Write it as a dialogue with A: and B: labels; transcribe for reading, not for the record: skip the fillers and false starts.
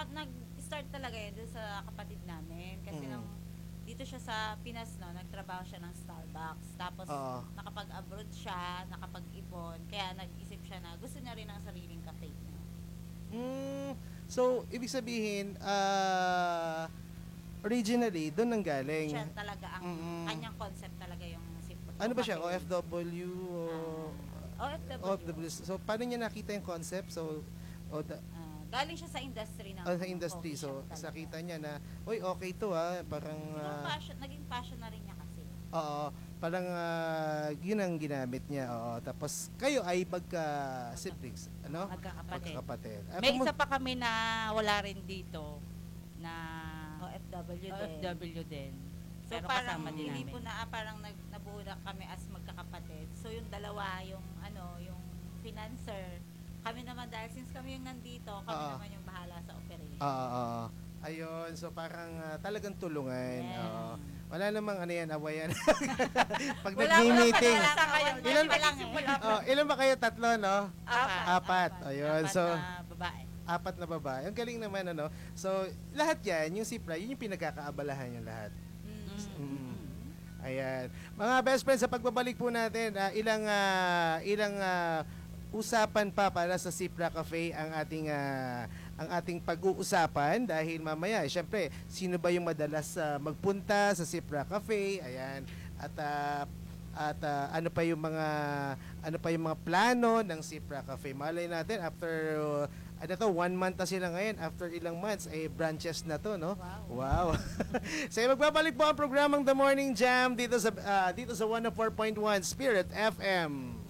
A: nag-start talaga yun doon sa kapatid namin. Kasi nung dito siya sa Pinas, no, nagtrabaho siya ng Starbucks. Tapos, nakapag-abroad siya, nakapag-ipon. Kaya nag-isip siya na gusto niya rin ng sariling cafe niya.
B: So, ibig sabihin, originally, doon nang galing.
A: Siya talaga, ang kanyang concept talaga yung simple.
B: Ano ba siya? OFW?
A: OFW.
B: So, paano niya nakita yung concept? So,
A: Galing siya sa industry ng
B: sa industry.
A: coffee
B: So,
A: shop
B: nakita niya na, uy, okay to parang...
A: naging passion na rin niya kasi.
B: Oo, parang yun ang ginamit niya. Oo. Tapos, kayo ay magka-siblings, ano?
C: Magkakapatid.
B: Ah,
C: May isa pa kami na wala rin dito na
A: OFW din. So
C: Pero
A: parang
C: kasama din
A: hindi
C: namin.
A: po parang nabuo na kami as magkakapatid. So yung dalawa, yung yung financer. Kami naman dahil since kami yung nandito, kami naman yung bahala sa operation.
B: Ayun, so parang talagang tulungan.
A: Yeah.
B: Wala namang awayan. Pag
A: Wala
B: nag-meeting.
A: Ilan
B: Ilan ba kayo? Tatlo, no? Apat. Ayun, so
C: na babae.
B: 4 na babae. Ang galing naman, ano? So, lahat yan, yung Sipra, yun yung pinagkakaabalahan yung lahat. Ayan. Mga best friends, sa pagbabalik po natin, ilang usapan pa para sa Sipra Cafe ang ating pag-uusapan dahil mamaya, syempre, sino ba yung madalas magpunta sa Sipra Cafe? Ayan. At ano pa yung mga plano ng Sipra Cafe. Malay natin after 1 month na sila ngayon, after ilang months ay branches na to, no? Wow. So magbabalik po ang programang The Morning Jam dito sa 104.1 Spirit FM.